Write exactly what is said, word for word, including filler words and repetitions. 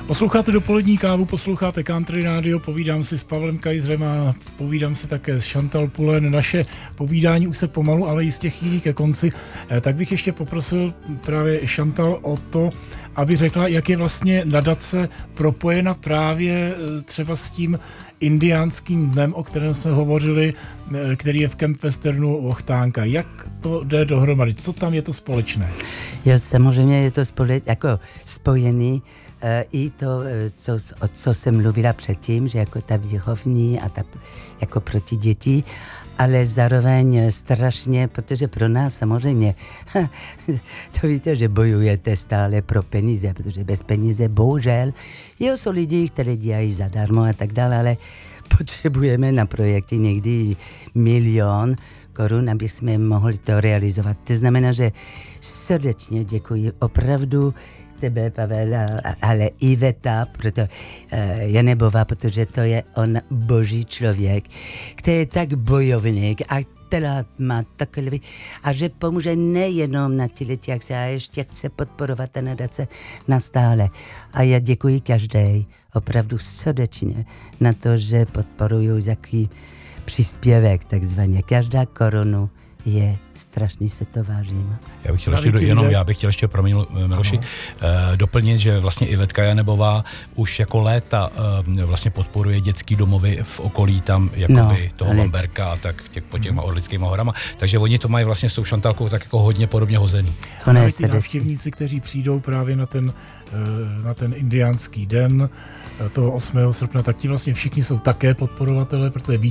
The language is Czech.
Posloucháte Dopolední kávu, posloucháte Country Radio, povídám si s Pavlem Kajzrem a povídám si také s Chantal Pullen. Naše povídání už se pomalu, ale jistě chýlí ke konci. Tak bych ještě poprosil právě Chantal o to, aby řekla, jak je vlastně nadace propojena právě třeba s tím indiánským dnem, o kterém jsme hovořili, který je v Camp Westernu Vochtánka. Jak to jde dohromady? Co tam je to společné? Jo, samozřejmě je to spole, jako spojený uh, i to, co, o co jsem mluvila předtím, že jako ta výchovní a ta jako proti děti, ale zároveň strašně, protože pro nás samozřejmě, to víte, že bojujete stále pro peníze, protože bez peníze, bohužel, jo, jsou lidi, kteří dělají zadarmo a tak dále, ale potřebujeme na projekty někdy milion korun, aby jsme mohli to realizovat. To znamená, že srdečně děkuji opravdu tebe, Pavel, ale Iveta, proto uh, Janebová, protože to je on boží člověk, který je tak bojovník a která má takové, a že pomůže nejenom na ty lety, jak se a ještě chce podporovat ta nadace nastále. A já děkuji každý, opravdu srdečně, na to, že podporují takový příspěvek, takzvaně. Každá korunu je strašně, se to vážím. Já bych chtěl ještě, jenom já bych chtěl ještě, promiň, Miloši, uh, doplnit, že vlastně Ivetka Janebová už jako léta uh, vlastně podporuje dětský domovy v okolí tam jakoby no, toho ale... Bamberka a tak těch, po těma Orlickýma horama, takže oni to mají vlastně s tou Chantalkou tak jako hodně podobně hozený. A ty návštěvníci, kteří přijdou právě na ten, na ten indiánský den toho osmého srpna, tak ti vlastně všichni jsou také podporovatelé, protože